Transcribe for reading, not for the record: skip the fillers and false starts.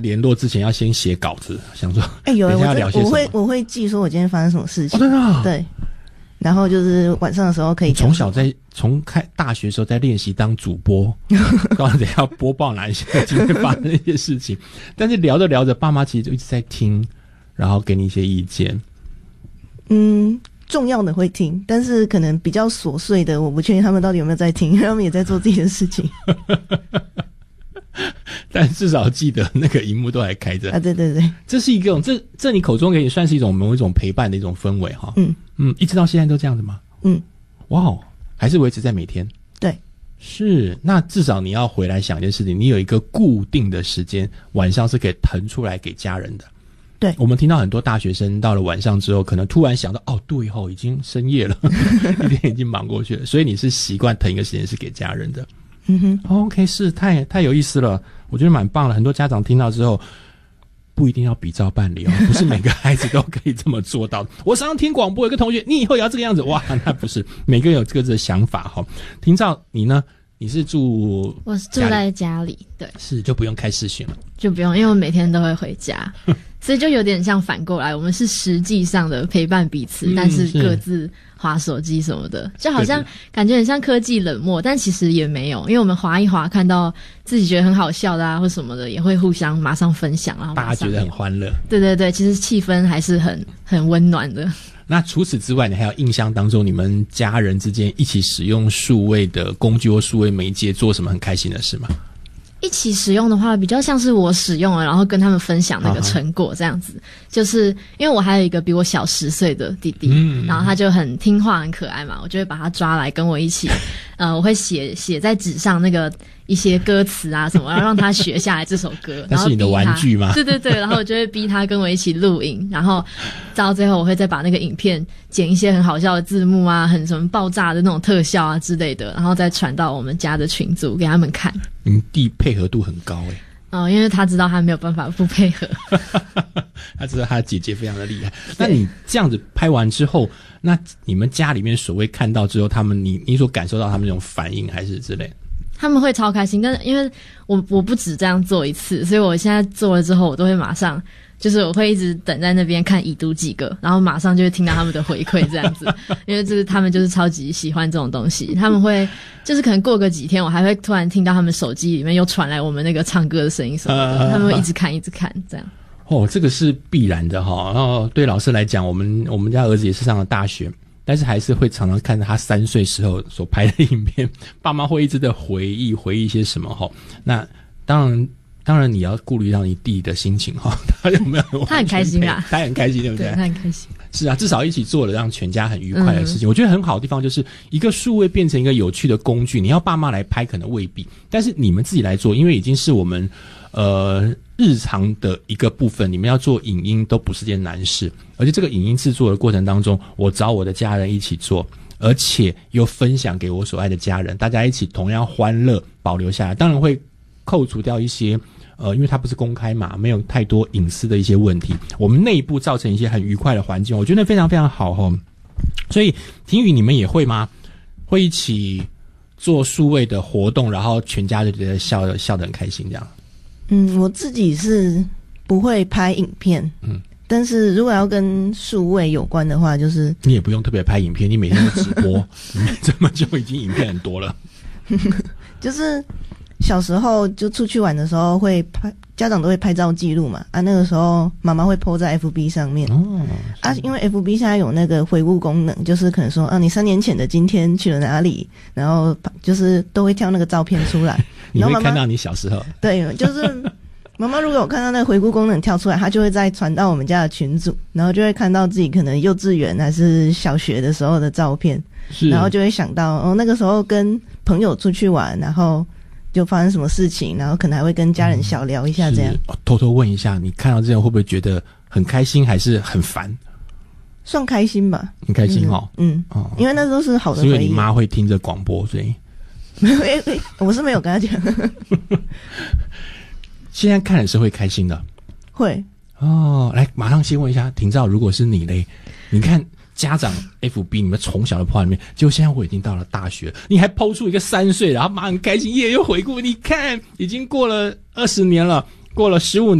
联络之前要先写稿子，想说有等一下要聊些什么。 我会记说我今天发生什么事情。 真的啊？ 对。然后就是晚上的时候可以从小从开大学的时候在练习当主播，告诉你要播报哪一些今天发生的一些事情。但是聊着聊着，爸妈其实就一直在听，然后给你一些意见。 重要的会听，但是可能比较琐碎的，我不确定他们到底有没有在听，他们也在做自己的事情。 但至少记得那个荧幕都还开着啊！ 对对对， 这是一种这你口中也算是某一种陪伴的一种氛围哈。一直到现在都这样子吗？哇哦，还是维持在每天。对，是。那至少你要回来想一件事情，你有一个固定的时间，晚上是可以腾出来给家人的。对，我们听到很多大学生到了晚上之后，可能突然想到，对吼，已经深夜了，一天已经忙过去了，所以你是习惯腾一个时间是给家人的。OK， 是太有意思了，我觉得蛮棒了。很多家长听到之后，不一定要比照办理哦，不是每个孩子都可以这么做到。我常常听广播，有个同学，你以后也要这个样子，哇，那不是每个人有各自的想法哈。廷照，你呢？你是我是住在家里，对， 是就不用开视讯了， 就不用，因为我每天都会回家，所以就有点像反过来，我们是实际上的陪伴彼此，但是各自滑手机什么的，就好像感觉很像科技冷漠，但其实也没有，因为我们滑一滑，看到自己觉得很好笑的或什么的，也会互相马上分享，然后大家觉得很欢乐。对对对，其实气氛还是很温暖的。 那除此之外，你还有印象当中你们家人之间一起使用数位的工具或数位媒介做什么很开心的事吗？ 一起使用的话，比较像是我使用了，然后跟他们分享那个成果这样子。就是因为我还有一个比我小10岁的弟弟，然后他就很听话很可爱嘛，我就会把他抓来跟我一起，我会写在纸上那个一些歌词啊什么，然后让他学下来这首歌。 那是你的玩具吗？ 对对对，然后我就会逼他跟我一起录影，然后到最后我会再把那个影片剪一些很好笑的字幕啊，很什么爆炸的那种特效啊之类的，然后再传到我们家的群组给他们看。 你弟配合度很高因为他知道他没有办法不配合。 他知道他的姐姐非常的厉害。那你这样子拍完之后，那你们家里面所谓看到之后，他们你所感受到他们那种反应还是之类的？ 他们会超开心，但是因为我不止这样做一次，所以我现在做了之后，我都会马上就是我会一直等在那边看已读几个，然后马上就会听到他们的回馈这样子。因为就是他们就是超级喜欢这种东西，他们会就是可能过个几天，我还会突然听到他们手机里面又传来我们那个唱歌的声音什么的，他们会一直看这样。 这个是必然的哈。然后对老师来讲，我们家儿子也是上了大学，但是还是会常常看着他3岁时候所拍的影片，爸妈会一直的回忆一些什么哈。那当然你要顾虑到你弟的心情哈，他有没有？他很开心啊， 他很开心，对不对？ 对，他很开心。 是啊，至少一起做了让全家很愉快的事情。我觉得很好的地方就是一个数位变成一个有趣的工具，你要爸妈来拍可能未必，但是你们自己来做，因为已经是我们日常的一个部分，你们要做影音都不是件难事，而且这个影音制作的过程当中，我找我的家人一起做，而且又分享给我所爱的家人，大家一起同样欢乐保留下来，当然会扣除掉一些因为它不是公开嘛，没有太多隐私的一些问题，我们内部造成一些很愉快的环境，我觉得非常非常好齁。所以廷宇你们也会吗？会一起做数位的活动，然后全家就觉得笑得很开心这样？ 我自己是不会拍影片，但是如果要跟数位有关的话，就是你也不用特别拍影片，你每天都直播，你这么就已经影片很多了。 就是小时候就出去玩的时候会拍，家长都会拍照记录嘛，那个时候妈妈会 po 在 FB 上面。因为 FB 现在有那个回顾功能，就是可能说你3年前的今天去了哪里，然后就是都会跳那个照片出来。 你会看到你小时候？对， 就是妈妈如果有看到那个回顾功能跳出来，她就会再传到我们家的群组，然后就会看到自己可能幼稚园还是小学的时候的照片，然后就会想到那个时候跟朋友出去玩，然后就发生什么事情，然后可能还会跟家人小聊一下这样。 偷偷问一下，你看到这样会不会觉得很开心还是很烦？ 算开心吧。 很开心因为那都是好的回忆。 是因为你妈会听着广播，所以我是没有跟她讲。 现在看也是会开心的。 会来马上先问一下廷照，如果是你嘞，你看家长 FB 你们从小的 po 里面，结果现在我已经到了大学，你还 po 出一个3岁，然后妈很开心，又回顾，你看已经过了20年了，过了15年